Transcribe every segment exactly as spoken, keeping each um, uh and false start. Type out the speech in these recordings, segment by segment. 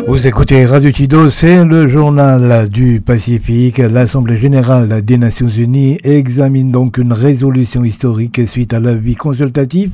Vous écoutez Radio Tido, c'est le journal du Pacifique. L'Assemblée générale des Nations Unies examine donc une résolution historique suite à l'avis consultatif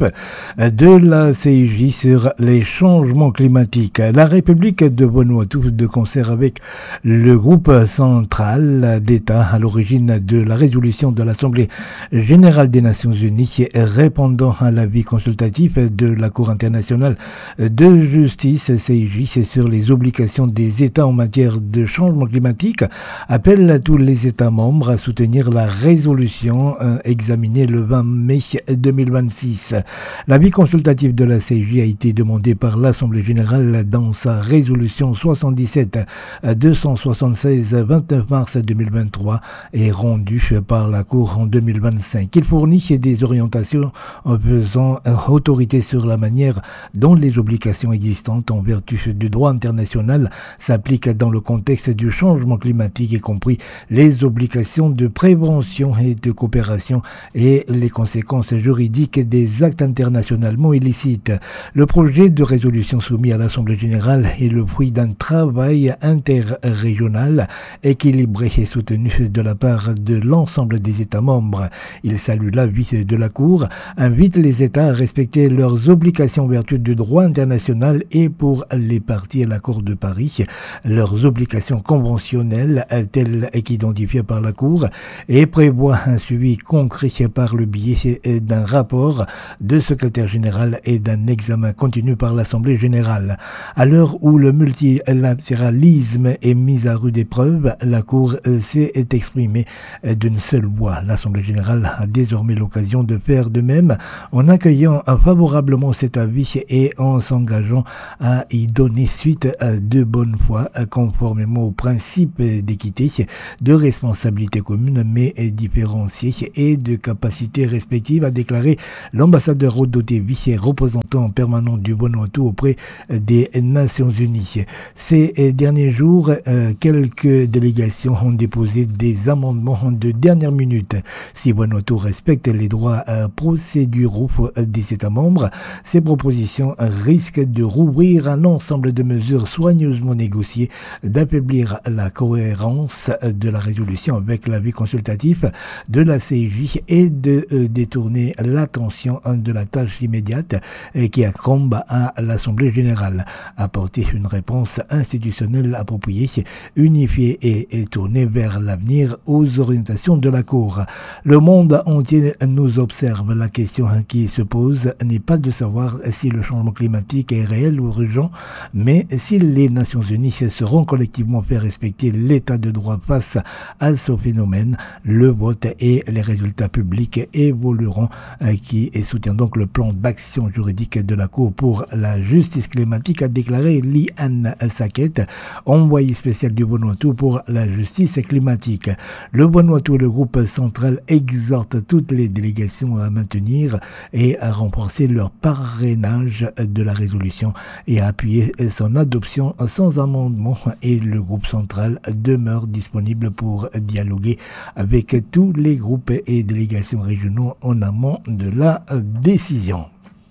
de la C I J sur les changements climatiques. La République de Vanuatu, de concert avec le groupe central d'État à l'origine de la résolution de l'Assemblée générale des Nations Unies, répondant à l'avis consultatif de la Cour internationale de justice C I J, c'est sur les obligations des États en matière de changement climatique, appelle à tous les États membres à soutenir la résolution euh, examinée le vingt mai deux mille vingt-six. L'avis consultatif de la C I J a été demandé par l'Assemblée générale dans sa résolution soixante-dix-sept deux cent soixante-seize vingt-neuf mars deux mille vingt-trois et rendu par la Cour en deux mille vingt-cinq. Il fournit des orientations en faisant autorité sur la manière dont les obligations existantes en vertu du droit international s'appliquent dans le contexte du changement climatique, y compris les obligations de prévention et de coopération et les conséquences juridiques des actes internationalement illicites. Le projet de résolution soumis à l'Assemblée générale est le fruit d'un travail interrégional équilibré et soutenu de la part de l'ensemble des États membres. Il salue l'avis de la Cour, invite les États à respecter leurs obligations en vertu du droit international et pour les parties à l'accord de Paris, leurs obligations conventionnelles telles qu'identifiées par la Cour et prévoit un suivi concret par le biais d'un rapport de secrétaire général et d'un examen continu par l'Assemblée générale. À l'heure où le multilatéralisme est mis à rude épreuve, la Cour s'est exprimée d'une seule voix. L'Assemblée générale a désormais l'occasion de faire de même en accueillant favorablement cet avis et en s'engageant à y donner suite de bonne foi, conformément aux principes d'équité, de responsabilité commune mais différenciée et de capacité respective, a déclaré l'ambassadeur Rodo Tevi, représentant permanent du Vanuatu auprès des Nations Unies. Ces derniers jours, quelques délégations ont déposé des amendements de dernière minute. Si Vanuatu respecte les droits procéduraux des États membres, ces propositions risquent de rouvrir un ensemble de mesures soigneusement négociées, d'affaiblir la cohérence de la résolution avec l'avis consultatif de la C I J et de euh, détourner l'attention de la tâche immédiate euh, qui incombe à l'Assemblée générale. Apporter une réponse institutionnelle appropriée, unifiée et, et tournée vers l'avenir aux orientations de la Cour. Le monde entier nous observe. La question qui se pose n'est pas de savoir si le changement climatique est réel ou urgent, mais si les Nations Unies seront collectivement fait respecter l'état de droit face à ce phénomène. Le vote et les résultats publics évolueront, qui soutient donc le plan d'action juridique de la Cour pour la justice climatique, a déclaré Lee Ann Sackett, envoyé spécial du Vanuatu pour la justice climatique. Le Vanuatu et le groupe central exhortent toutes les délégations à maintenir et à renforcer leur parrainage de la résolution et à appuyer son adoption sans amendement, et le groupe central demeure disponible pour dialoguer avec tous les groupes et délégations régionaux en amont de la décision.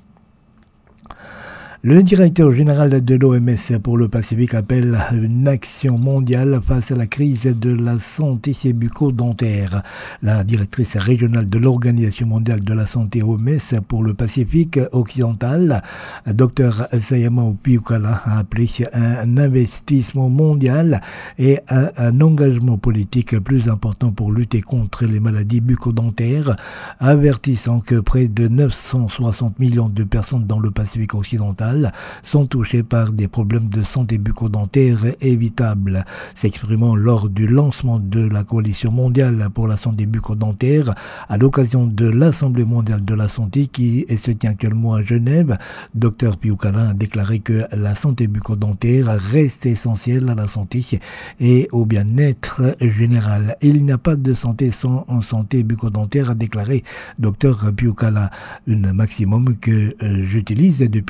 Le directeur général de l'O M S pour le Pacifique appelle à une action mondiale face à la crise de la santé bucco-dentaire. La directrice régionale de l'Organisation mondiale de la santé O M S pour le Pacifique occidental, Dr Sayama Piukala, a appelé à un investissement mondial et à un engagement politique plus important pour lutter contre les maladies bucco-dentaires, avertissant que près de neuf cent soixante millions de personnes dans le Pacifique occidental sont touchés par des problèmes de santé bucco-dentaire évitables. S'exprimant lors du lancement de la Coalition mondiale pour la santé bucco-dentaire à l'occasion de l'Assemblée mondiale de la santé qui se tient actuellement à Genève, Dr Piukala a déclaré que la santé bucco-dentaire reste essentielle à la santé et au bien-être général. Il n'y a pas de santé sans santé bucco-dentaire, a déclaré Dr Piukala, un maximum que euh, j'utilise depuis longtemps pour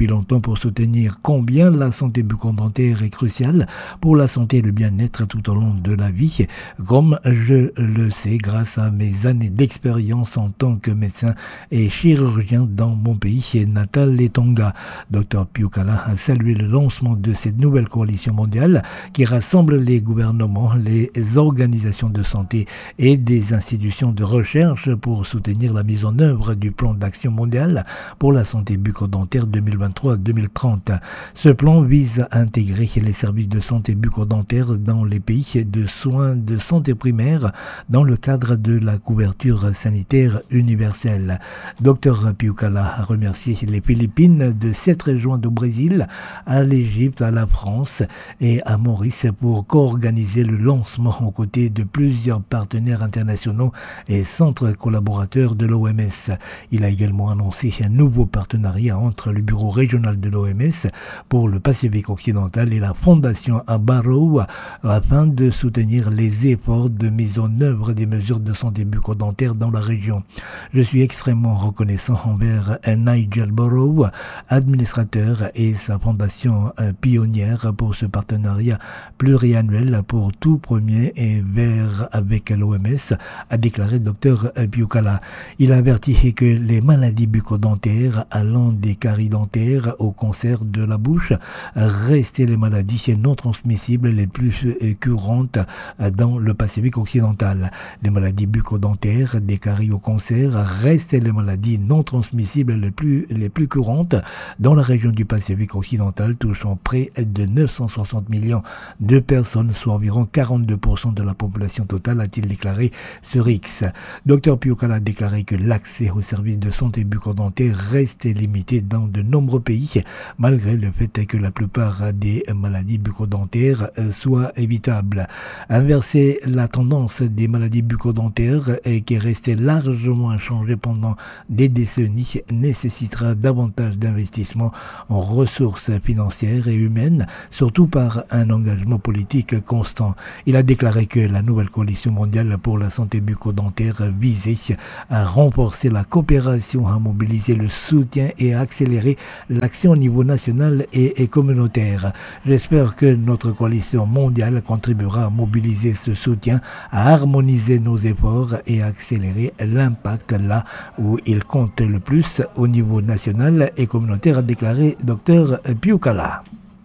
pour soutenir combien la santé bucco-dentaire est cruciale pour la santé et le bien-être tout au long de la vie, comme je le sais grâce à mes années d'expérience en tant que médecin et chirurgien dans mon pays natal, les Tonga. Docteur Piukala a salué le lancement de cette nouvelle coalition mondiale qui rassemble les gouvernements, les organisations de santé et des institutions de recherche pour soutenir la mise en œuvre du plan d'action mondial pour la santé bucco-dentaire deux mille vingt-trois à deux mille trente. Ce plan vise à intégrer les services de santé bucco-dentaire dans les pays de soins de santé primaire dans le cadre de la couverture sanitaire universelle. Docteur Piukala a remercié les Philippines de s'être joints au Brésil, à l'Égypte, à la France et à Maurice pour co-organiser le lancement aux côtés de plusieurs partenaires internationaux et centres collaborateurs de l'O M S. Il a également annoncé un nouveau partenariat entre le bureau régional de l'O M S pour le Pacifique occidental et la fondation Barrow afin de soutenir les efforts de mise en œuvre des mesures de santé bucco-dentaire dans la région. Je suis extrêmement reconnaissant envers Nigel Barrow, administrateur, et sa fondation pionnière pour ce partenariat pluriannuel pour tout premier et vers avec l'O M S, a déclaré Dr Piukala. Il a averti que les maladies bucco-dentaires allant des caries dentaires au cancer de la bouche restaient les maladies non transmissibles les plus courantes dans le Pacifique occidental. Les maladies bucco-dentaires, des caries au cancer, restent les maladies non transmissibles les plus, les plus courantes dans la région du Pacifique occidental, touchant près de neuf cent soixante millions de personnes, soit environ quarante-deux pour cent de la population totale, a-t-il déclaré sur X. Dr Piukala a déclaré que l'accès aux services de santé bucco-dentaire reste limité dans de nombreux pays, malgré le fait que la plupart des maladies bucco-dentaires soient évitables. Inverser la tendance des maladies bucco-dentaires qui est restée largement inchangée pendant des décennies nécessitera davantage d'investissements en ressources financières et humaines, surtout par un engagement politique constant. Il a déclaré que la nouvelle coalition mondiale pour la santé bucco-dentaire visait à renforcer la coopération, à mobiliser le soutien et à accélérer l'action au niveau national et, et communautaire. J'espère que notre coalition mondiale contribuera à mobiliser ce soutien, à harmoniser nos efforts et à accélérer l'impact là où il compte le plus au niveau national et communautaire, a déclaré Dr Piukala.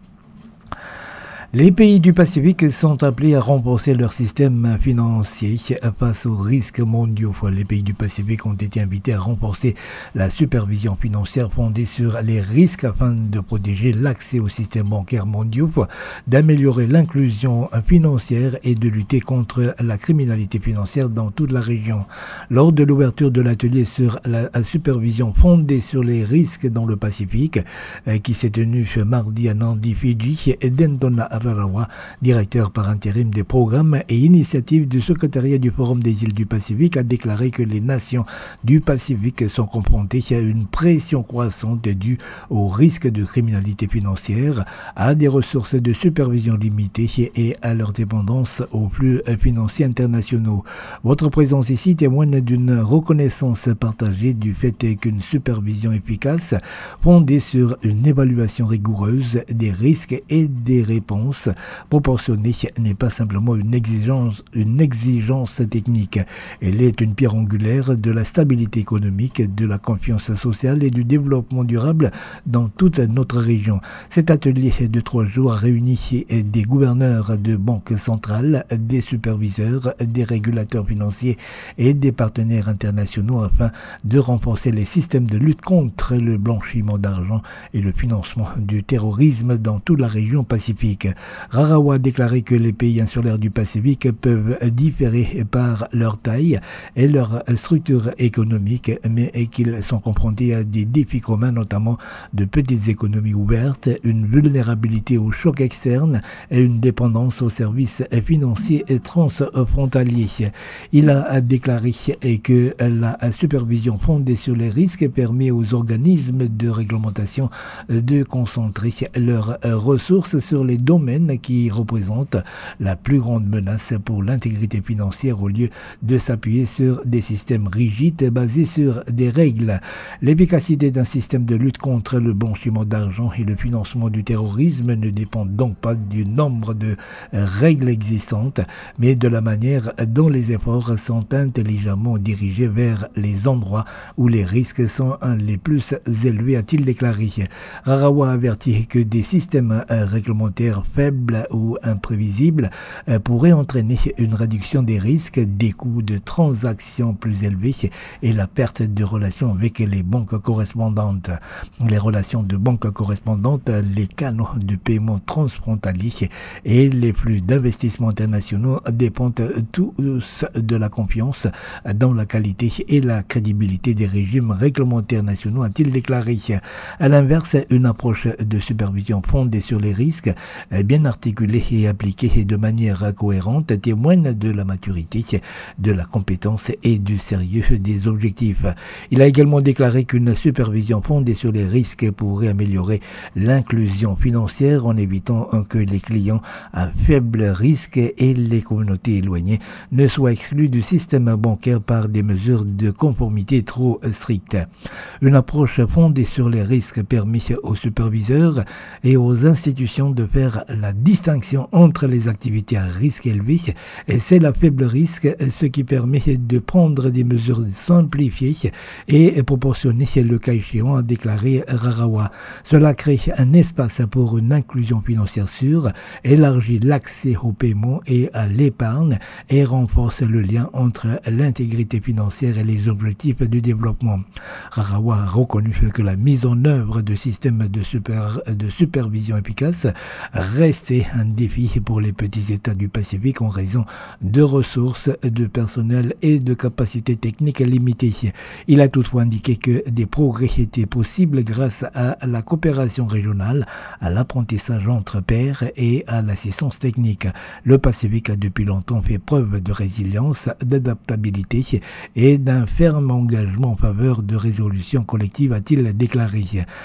Les pays du Pacifique sont appelés à renforcer leur système financier face aux risques mondiaux. Les pays du Pacifique ont été invités à renforcer la supervision financière fondée sur les risques afin de protéger l'accès au système bancaire mondial, d'améliorer l'inclusion financière et de lutter contre la criminalité financière dans toute la région. Lors de l'ouverture de l'atelier sur la supervision fondée sur les risques dans le Pacifique, qui s'est tenu mardi à Nandi, Fidji, Denton Rarawa, directeur par intérim des programmes et initiatives du secrétariat du Forum des îles du Pacifique, a déclaré que les nations du Pacifique sont confrontées à une pression croissante due au risque de criminalité financière, à des ressources de supervision limitées et à leur dépendance aux flux financiers internationaux. Votre présence ici témoigne d'une reconnaissance partagée du fait qu'une supervision efficace, fondée sur une évaluation rigoureuse des risques et des réponses proportionnée, n'est pas simplement une exigence, une exigence technique. Elle est une pierre angulaire de la stabilité économique, de la confiance sociale et du développement durable dans toute notre région. Cet atelier de trois jours a réuni des gouverneurs de banques centrales, des superviseurs, des régulateurs financiers et des partenaires internationaux afin de renforcer les systèmes de lutte contre le blanchiment d'argent et le financement du terrorisme dans toute la région pacifique. Rarawa a déclaré que les pays insulaires du Pacifique peuvent différer par leur taille et leur structure économique, mais qu'ils sont confrontés à des défis communs, notamment de petites économies ouvertes, une vulnérabilité aux chocs externes et une dépendance aux services financiers transfrontaliers. Il a déclaré que la supervision fondée sur les risques permet aux organismes de réglementation de concentrer leurs ressources sur les domaines domaine qui représente la plus grande menace pour l'intégrité financière au lieu de s'appuyer sur des systèmes rigides basés sur des règles. L'efficacité d'un système de lutte contre le blanchiment d'argent et le financement du terrorisme ne dépend donc pas du nombre de règles existantes, mais de la manière dont les efforts sont intelligemment dirigés vers les endroits où les risques sont les plus élevés, a-t-il déclaré. Rarawa avertit que des systèmes réglementaires faibles ou imprévisibles pourraient entraîner une réduction des risques, des coûts de transactions plus élevés et la perte de relations avec les banques correspondantes. Les relations de banques correspondantes, les canaux de paiement transfrontaliers et les flux d'investissements internationaux dépendent tous de la confiance dans la qualité et la crédibilité des régimes réglementaires nationaux, a-t-il déclaré. À l'inverse, une approche de supervision fondée sur les risques, bien articulée et appliquée de manière cohérente, témoigne de la maturité, de la compétence et du sérieux des objectifs. Il a également déclaré qu'une supervision fondée sur les risques pourrait améliorer l'inclusion financière en évitant que les clients à faible risque et les communautés éloignées ne soient exclus du système bancaire par des mesures de conformité trop strictes. Une approche fondée sur les risques permet aux superviseurs et aux institutions de faire la distinction entre les activités à risque élevé et celles à faible risque, ce qui permet de prendre des mesures simplifiées et proportionnées le cas échéant, a déclaré Rarawa. Cela crée un espace pour une inclusion financière sûre, élargit l'accès au paiement et à l'épargne et renforce le lien entre l'intégrité financière et les objectifs du développement. Rarawa a reconnu que la mise en œuvre de systèmes de, super, de supervision efficaces restait un défi pour les petits États du Pacifique en raison de ressources, de personnel et de capacités techniques limitées. Il a toutefois indiqué que des progrès étaient possibles grâce à la coopération régionale, à l'apprentissage entre pairs et à l'assistance technique. Le Pacifique a depuis longtemps fait preuve de résilience, d'adaptabilité et d'un ferme engagement en faveur de résolution collective, a-t-il déclaré.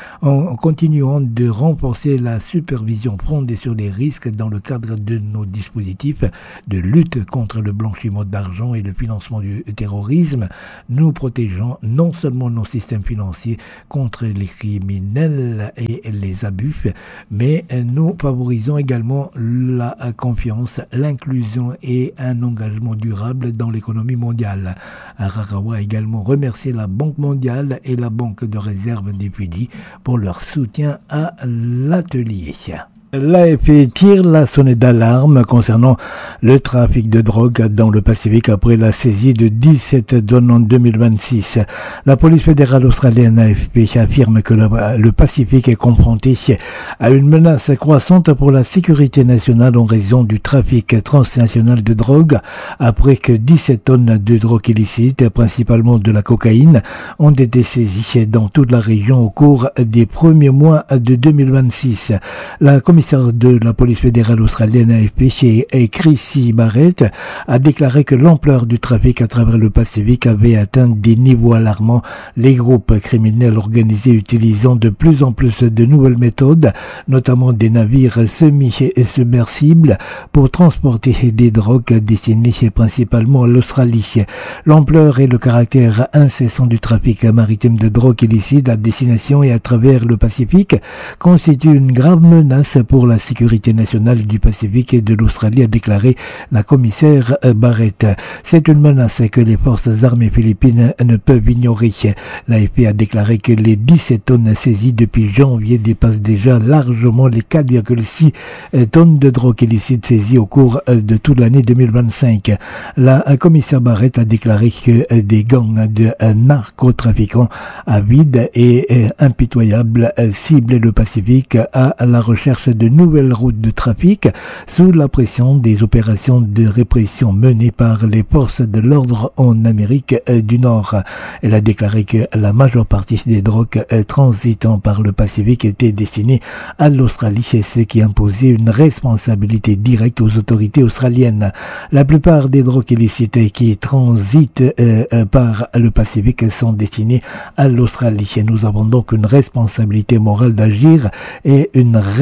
En continuant de renforcer la supervision fondée sur les risques dans le cadre de nos dispositifs de lutte contre le blanchiment d'argent et le financement du terrorisme, nous protégeons non seulement nos systèmes financiers contre les criminels et les abus, mais nous favorisons également la confiance, l'inclusion et un engagement durable dans l'économie mondiale. Rarawa a également remercié la Banque mondiale et la Banque de réserve des Fidji pour leur soutien à l'atelier. L'A F P tire la sonnette d'alarme concernant le trafic de drogue dans le Pacifique après la saisie de dix-sept tonnes en deux mille vingt-six. La police fédérale australienne A F P affirme que le, le Pacifique est confronté à une menace croissante pour la sécurité nationale en raison du trafic transnational de drogue après que dix-sept tonnes de drogue illicite, principalement de la cocaïne, ont été saisies dans toute la région au cours des premiers mois de deux mille vingt-six. La commission de la police fédérale australienne A F P, chez Chrissy Barrett, a déclaré que l'ampleur du trafic à travers le Pacifique avait atteint des niveaux alarmants. Les groupes criminels organisés utilisant de plus en plus de nouvelles méthodes, notamment des navires semi-submersibles, pour transporter des drogues destinées principalement à l'Australie. L'ampleur et le caractère incessant du trafic maritime de drogue illicite à destination et à travers le Pacifique constituent une grave menace pour la sécurité nationale du Pacifique et de l'Australie, a déclaré la commissaire Barrett. C'est une menace que les forces armées philippines ne peuvent ignorer. L'A F P a déclaré que les dix-sept tonnes saisies depuis janvier dépassent déjà largement les quatre virgule six tonnes de drogue illicite saisies au cours de toute l'année deux mille vingt-cinq. La commissaire Barrett a déclaré que des gangs de narcotrafiquants avides et impitoyables ciblaient le Pacifique à la recherche de nouvelles routes de trafic sous la pression des opérations de répression menées par les forces de l'ordre en Amérique du Nord. Elle a déclaré que la majeure partie des drogues transitant par le Pacifique étaient destinées à l'Australie, ce qui imposait une responsabilité directe aux autorités australiennes. La plupart des drogues illicites qui transitent euh, par le Pacifique sont destinées à l'Australie. Nous avons donc une responsabilité morale d'agir et une responsabilité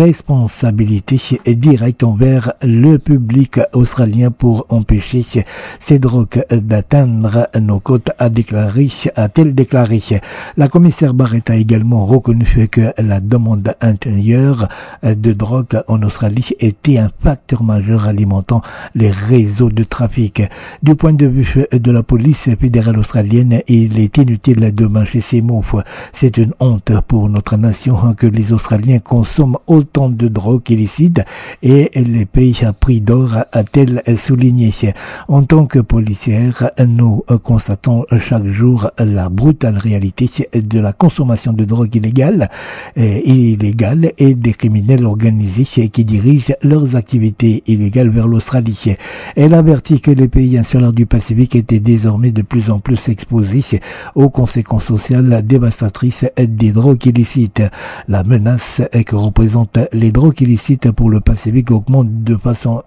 responsabilité directe envers le public australien pour empêcher ces drogues d'atteindre nos côtes, a déclaré, a-t-elle déclaré. La commissaire Barrett a également reconnu que la demande intérieure de drogue en Australie était un facteur majeur alimentant les réseaux de trafic. Du point de vue de la police fédérale australienne, il est inutile de mâcher ces mots. C'est une honte pour notre nation que les Australiens consomment autant de drogue illicite et les pays à prix d'or, a-t-elle souligné. En tant que policière, nous constatons chaque jour la brutale réalité de la consommation de drogue illégale et illégale et des criminels organisés qui dirigent leurs activités illégales vers l'Australie. Elle avertit que les pays insulaires du Pacifique étaient désormais de plus en plus exposés aux conséquences sociales dévastatrices des drogues illicites. La menace que représentent les drogues illicites pour le Pacifique augmente de façon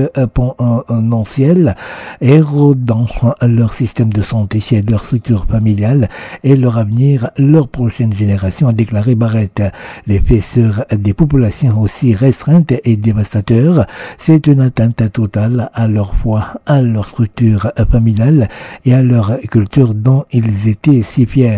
exponentielle, érodant leur système de santé, leur structure familiale et leur avenir, leur prochaine génération, a déclaré Barrett. L'effet sur des populations aussi restreintes et dévastateurs, c'est une atteinte totale à leur foi, à leur structure familiale et à leur culture dont ils étaient si fiers.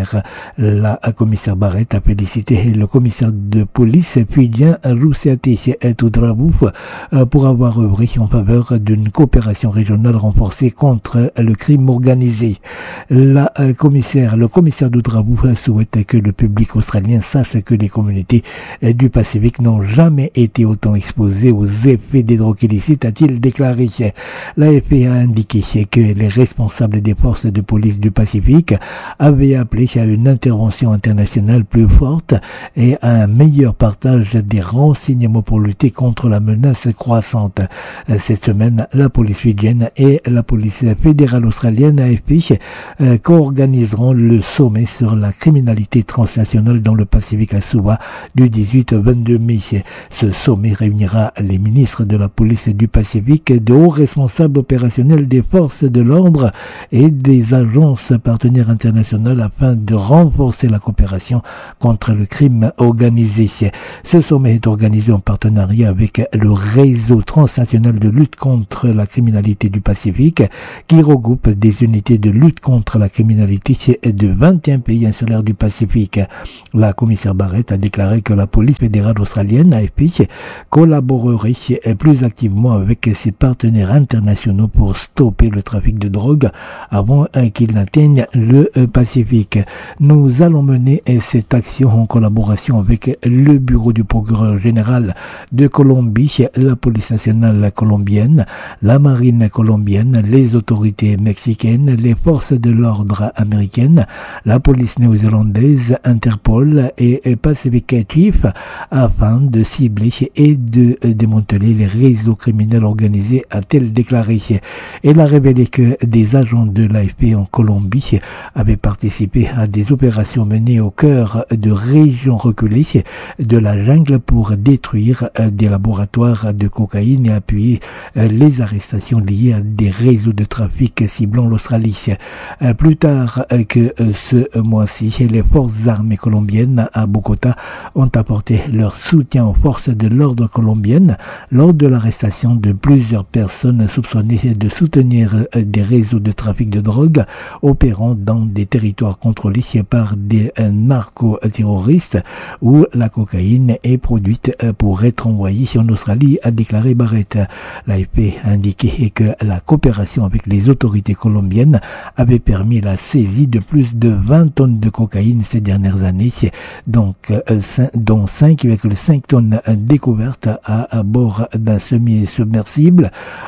La commissaire Barrett a félicité le commissaire de police fidjien Rusiati Tudrabouf pour avoir œuvré en faveur d'une coopération régionale renforcée contre le crime organisé. La commissaire, le commissaire Tudrabouf souhaite que le public australien sache que les communautés du Pacifique n'ont jamais été autant exposées aux effets des drogues illicites, a-t-il déclaré. L'A F P a indiqué que les responsables des forces de police du Pacifique avaient appelé à une intervention internationale plus forte et à un meilleur partage des renseignements pour lutter contre la menace croissante. Cette semaine, la police fidjienne et la police fédérale australienne A F P euh, co-organiseront le sommet sur la criminalité transnationale dans le Pacifique à Suva du dix-huit au vingt-deux mai. Ce sommet réunira les ministres de la police du Pacifique, de hauts responsables opérationnels des forces de l'ordre et des agences partenaires internationales afin de renforcer la coopération contre le crime organisé. Ce sommet est organisé en partenariat avec le réseau transnational de lutte contre la criminalité du Pacifique, qui regroupe des unités de lutte contre la criminalité de vingt et un pays insulaires du Pacifique. La commissaire Barrett a déclaré que la police fédérale australienne, A F P, collaborerait plus activement avec ses partenaires internationaux pour stopper le trafic de drogue avant qu'il n'atteigne le Pacifique. Nous allons mener cette action en collaboration avec le bureau du procureur général de Colombie, la police nationale colombienne, la marine colombienne, les autorités mexicaines, les forces de l'ordre américaines, la police néo-zélandaise, Interpol et Pacific Chief afin de cibler et de démanteler les réseaux criminels organisés, a-t-elle déclaré. Elle a révélé que des agents de l'A F P en Colombie avaient participé à des opérations menées au cœur de régions reculées de la jungle pour détruire des laboratoires de cocaïne et appuyer les arrestations liées à des réseaux de trafic ciblant l'Australie. Plus tard que ce mois-ci, les forces armées colombiennes à Bogota ont apporté leur soutien aux forces de l'ordre colombiennes lors de l'arrestation de plusieurs personnes soupçonnées de soutenir des réseaux de trafic de drogue opérant dans des territoires contrôlés par des narco-terroristes où la cocaïne est produite pour être envoyée en Australie, a déclaré Barrett. L'A F P a indiqué que la coopération avec les autorités colombiennes avait permis la saisie de plus de vingt tonnes de cocaïne ces dernières années, donc, dont cinq virgule cinq tonnes découvertes à, à bord d'un semi-submersible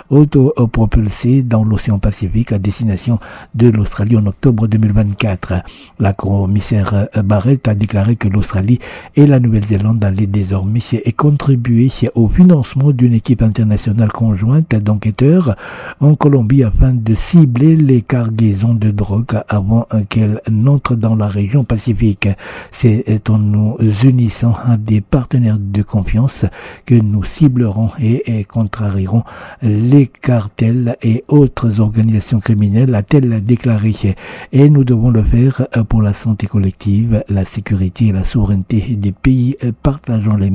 autopropulsé dans l'océan Pacifique à destination de l'Australie en octobre deux mille vingt-quatre. La commissaire Barrett a déclaré que l'Australie et la Nouvelle-Zélande allaient désormais contribuer au financement d'une équipe internationale conjointe d'enquêteurs en Colombie afin de cibler les cargaisons de drogue avant qu'elles n'entrent dans la région Pacifique. C'est en nous unissant à des partenaires de confiance que nous ciblerons et, et contrarierons les cartels et autres organisations criminelles, a-t-elle déclaré. Et nous devons le faire pour la santé collective, la sécurité et la souveraineté des pays partageant les mêmes valeurs,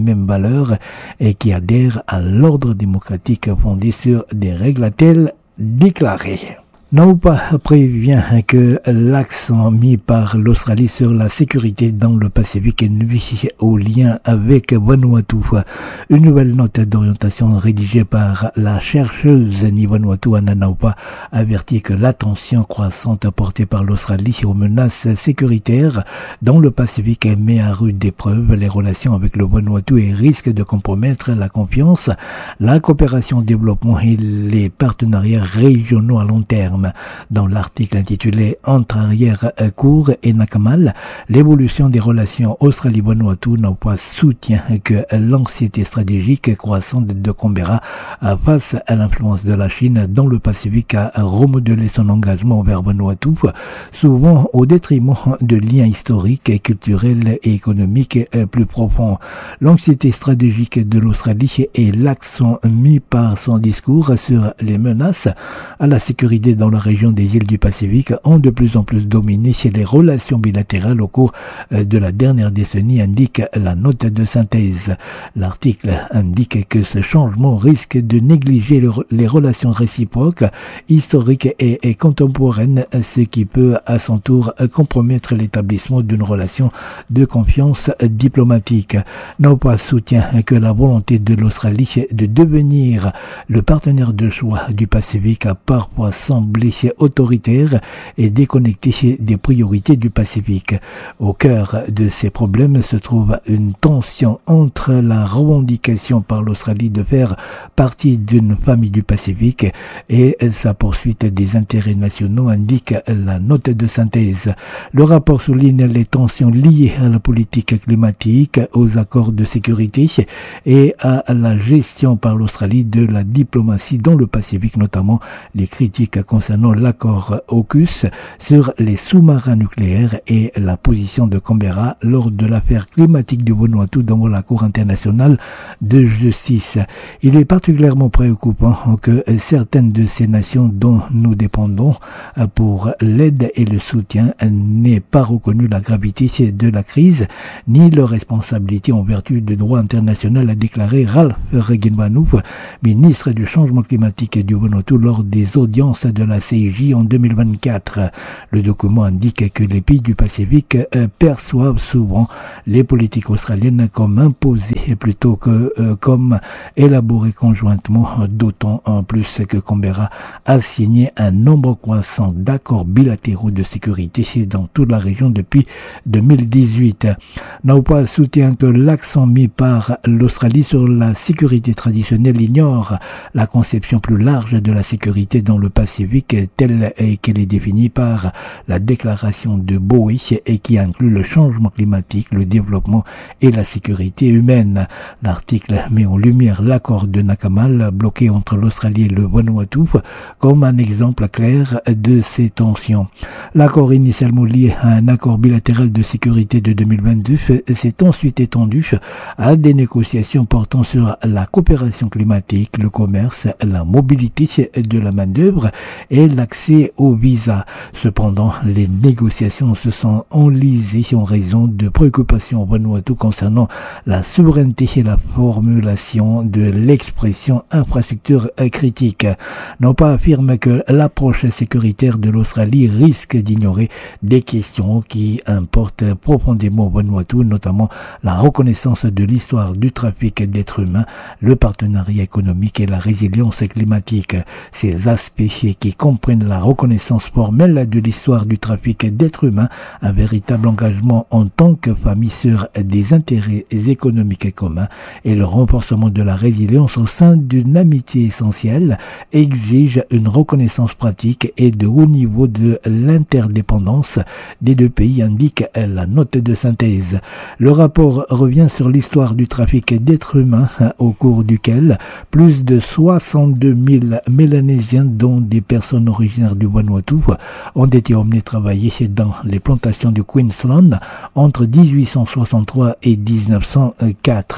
demeure et qui adhère à l'ordre démocratique fondé sur des règles, a-t-elle déclaré. Naupa prévient que l'accent mis par l'Australie sur la sécurité dans le Pacifique nuit au lien avec Vanuatu. Une nouvelle note d'orientation rédigée par la chercheuse ni Vanuatu Ana Naupa avertit que l'attention croissante apportée par l'Australie aux menaces sécuritaires dans le Pacifique met à rude épreuve les relations avec le Vanuatu et risque de compromettre la confiance, la coopération au développement et les partenariats régionaux à long terme. Dans l'article intitulé « Entre arrière-cour et Nakamal, l'évolution des relations Australie-Vanuatu Naupa soutient que l'anxiété stratégique croissante de Canberra face à l'influence de la Chine dans le Pacifique a remodelé son engagement envers Vanuatu, souvent au détriment de liens historiques, culturels et économiques plus profonds. L'anxiété stratégique de l'Australie et l'accent mis par son discours sur les menaces à la sécurité dans la région des îles du Pacifique ont de plus en plus dominé les relations bilatérales au cours de la dernière décennie, indique la note de synthèse. L'article indique que ce changement risque de négliger les relations réciproques, historiques et, et contemporaines, ce qui peut à son tour compromettre l'établissement d'une relation de confiance diplomatique. Naupa soutient que la volonté de l'Australie de devenir le partenaire de choix du Pacifique a parfois semblé autoritaire et déconnecté des priorités du Pacifique. Au cœur de ces problèmes se trouve une tension entre la revendication par l'Australie de faire partie d'une famille du Pacifique et sa poursuite des intérêts nationaux, indique la note de synthèse. Le rapport souligne les tensions liées à la politique climatique, aux accords de sécurité et à la gestion par l'Australie de la diplomatie dans le Pacifique, notamment les critiques concernant l'accord AUKUS sur les sous-marins nucléaires et la position de Canberra lors de l'affaire climatique du Vanuatu devant la Cour internationale de justice. Il est particulièrement préoccupant que certaines de ces nations dont nous dépendons pour l'aide et le soutien n'aient pas reconnu la gravité de la crise ni leur responsabilité en vertu du droit international, a déclaré Ralph Regenbanu, ministre du changement climatique du Vanuatu lors des audiences de la C I J en deux mille vingt-quatre. Le document indique que les pays du Pacifique euh, perçoivent souvent les politiques australiennes comme imposées plutôt que euh, comme élaborées conjointement, d'autant en plus que Canberra a signé un nombre croissant d'accords bilatéraux de sécurité dans toute la région depuis deux mille dix-huit. Naupa soutient que l'accent mis par l'Australie sur la sécurité traditionnelle ignore la conception plus large de la sécurité dans le Pacifique telle qu'elle est définie par la déclaration de Bowie et qui inclut le changement climatique, le développement et la sécurité humaine. L'article met en lumière l'accord de Nakamal bloqué entre l'Australie et le Vanuatu comme un exemple clair de ces tensions. L'accord initialement lié à un accord bilatéral de sécurité de deux mille vingt-deux s'est ensuite étendu à des négociations portant sur la coopération climatique, le commerce, la mobilité de la main-d'œuvre et l'accès aux visas. Cependant, les négociations se sont enlisées en raison de préoccupations au Vanuatu concernant la souveraineté et la formulation de l'expression infrastructure critique. Naupa affirme que l'approche sécuritaire de l'Australie risque d'ignorer des questions qui importent profondément au Vanuatu, notamment la reconnaissance de l'histoire du trafic d'êtres humains, le partenariat économique et la résilience climatique. Ces aspects qui comprennent la reconnaissance formelle de l'histoire du trafic d'êtres humains, un véritable engagement en tant que famille sur des intérêts économiques communs et le renforcement de la résilience au sein d'une amitié essentielle exige une reconnaissance pratique et de haut niveau de l'interdépendance des deux pays, indique la note de synthèse. Le rapport revient sur l'histoire du trafic d'êtres humains au cours duquel plus de soixante-deux mille Mélanésiens, dont des personnes originaires du Vanuatu, ont été emmenés travailler dans les plantations du Queensland entre dix-huit cent soixante-trois et mille neuf cent quatre.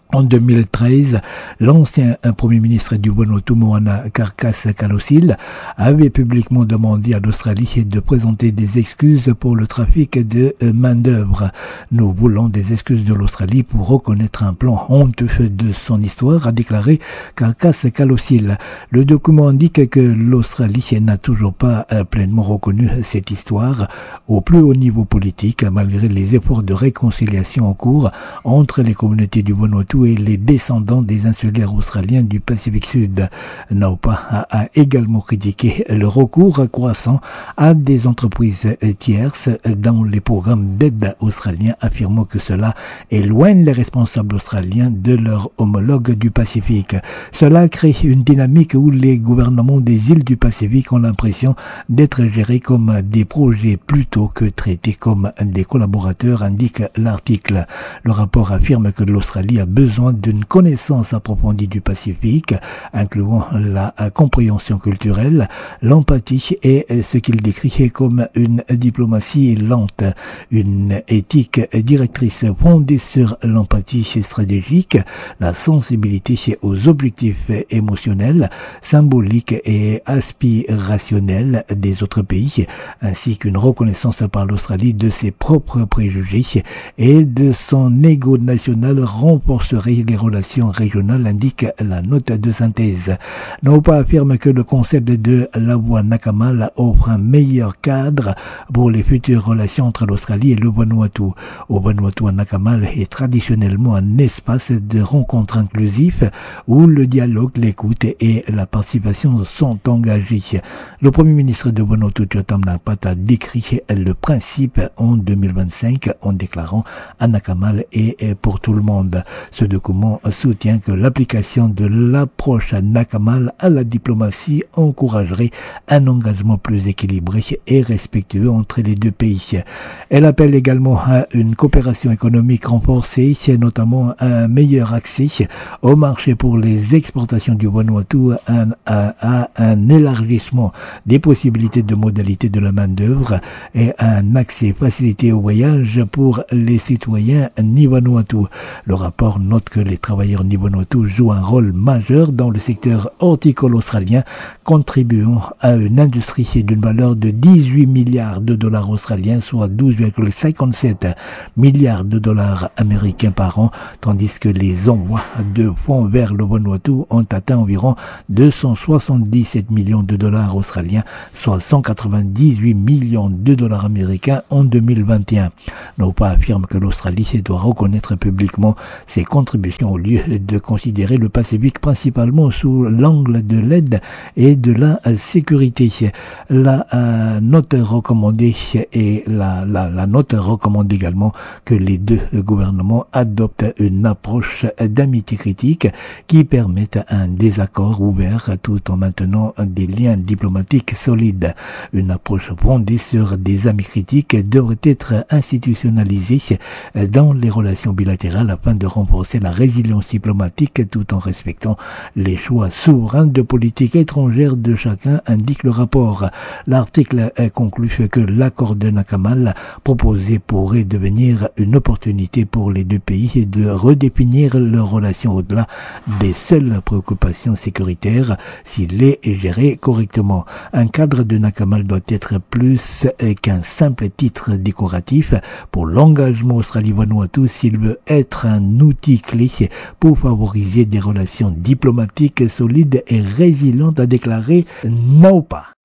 En deux mille treize, l'ancien Premier ministre du Vanuatu, Moana Carcas Calosil, avait publiquement demandé à l'Australie de présenter des excuses pour le trafic de main-d'œuvre. Nous voulons des excuses de l'Australie pour reconnaître un plan honteux de son histoire, a déclaré Carcas Calosil. Le document indique que l'Australie n'a toujours pas pleinement reconnu cette histoire au plus haut niveau politique, malgré les efforts de réconciliation en cours entre les communautés du Vanuatu et les descendants des insulaires australiens du Pacifique Sud. Naupa a, a également critiqué le recours croissant à des entreprises tierces dans les programmes d'aide australiens, affirmant que cela éloigne les responsables australiens de leurs homologues du Pacifique. Cela crée une dynamique où les gouvernements des îles du Pacifique ont l'impression d'être gérés comme des projets plutôt que traités comme des collaborateurs, indique l'article. Le rapport affirme que l'Australie a besoin d'une connaissance approfondie du Pacifique, incluant la compréhension culturelle, l'empathie et ce qu'il décrit comme une diplomatie lente. Une éthique directrice fondée sur l'empathie stratégique, la sensibilité aux objectifs émotionnels, symboliques et aspirationnels des autres pays, ainsi qu'une reconnaissance par l'Australie de ses propres préjugés et de son ego national renforcerait les relations régionales, indique la note de synthèse. Naupa affirme que le concept de la voie Nakamal offre un meilleur cadre pour les futures relations entre l'Australie et le Vanuatu. Au Vanuatu, Nakamal est traditionnellement un espace de rencontre inclusif où le dialogue, l'écoute et la participation sont engagés. Le Premier ministre de Vanuatu, Chotam Napat, a décrit le principe en deux mille vingt-cinq en déclarant Nakamal est pour tout le monde. Ce document soutient que l'application de l'approche Nakamal à la diplomatie encouragerait un engagement plus équilibré et respectueux entre les deux pays. Elle appelle également à une coopération économique renforcée, notamment un meilleur accès au marché pour les exportations du Vanuatu, à, à, à un élargissement des possibilités de modalités de la main-d'œuvre et un accès facilité au voyage pour les citoyens ni-Vanuatu. Le rapport note que les travailleurs ni-Vanuatu jouent un rôle majeur dans le secteur horticole australien, contribuant à une industrie d'une valeur de dix-huit milliards de dollars australiens, soit douze virgule cinquante-sept milliards de dollars américains par an, tandis que les envois de fonds vers le Vanuatu ont atteint environ deux cent soixante-dix-sept millions de dollars australiens, soit cent quatre-vingt-dix-huit millions de dollars américains en deux mille vingt et un. Naupa affirme que l'Australie doit reconnaître publiquement ses contributions au lieu de considérer le Pacifique principalement sous l'angle de l'aide et de la sécurité. La euh, note recommandée et la, la, la note recommande également que les deux gouvernements adoptent une approche d'amitié critique qui permette un désaccord ouvert tout en maintenant des liens diplomatiques solides. Une approche fondée sur des amis critiques devrait être institutionnalisée dans les relations bilatérales afin de renforcer la résilience diplomatique tout en respectant les choix souverains de politique étrangère de chacun, indique le rapport. L'article conclut que l'accord de Nakamal proposé pourrait devenir une opportunité pour les deux pays de redéfinir leurs relations au-delà des seules préoccupations sécuritaires s'il est géré correctement. Un cadre de Nakamal doit être plus qu'un simple titre décoratif pour l'engagement Australie-Vanuatu s'il veut être un outil clé pour favoriser des relations diplomatiques solides et résilientes, a déclaré Naupa.